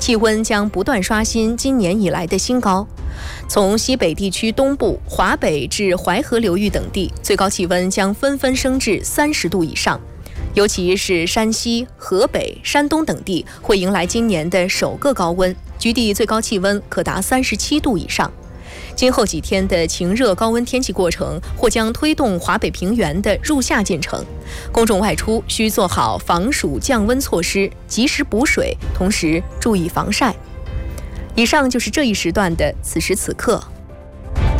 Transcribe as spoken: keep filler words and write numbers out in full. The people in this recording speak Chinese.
气温将不断刷新今年以来的新高。从西北地区东部、华北至淮河流域等地，最高气温将纷纷升至三十度以上。尤其是山西、河北、山东等地会迎来今年的首个高温，局地最高气温可达三十七度以上。今后几天的晴热高温天气过程或将推动华北平原的入夏进程，公众外出需做好防暑降温措施，及时补水，同时注意防晒。以上就是这一时段的此时此刻。